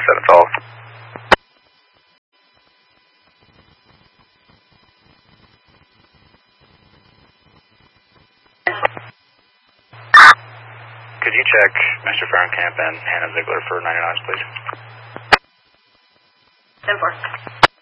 that's all. Could you check Mr. Fahrenkamp and Hannah Ziegler for 99, please? 10-4.